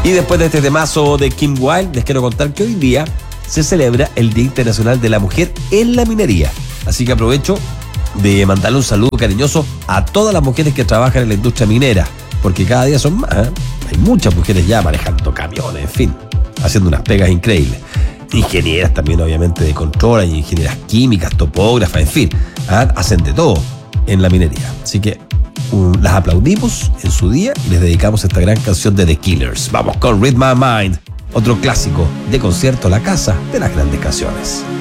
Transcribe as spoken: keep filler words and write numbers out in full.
Y después de este temazo de Kim Wilde, les quiero contar que hoy día se celebra el Día Internacional de la Mujer en la Minería. Así que aprovecho de mandarle un saludo cariñoso a todas las mujeres que trabajan en la industria minera, porque cada día son más, ¿eh? Hay muchas mujeres ya manejando camiones, en fin, haciendo unas pegas increíbles. Ingenieras también, obviamente, de control, hay ingenieras químicas, topógrafas, en fin, ¿eh? Hacen de todo en la minería. Así que um, las aplaudimos en su día y les dedicamos esta gran canción de The Killers. Vamos con Read My Mind, otro clásico de concierto, la casa de las grandes canciones.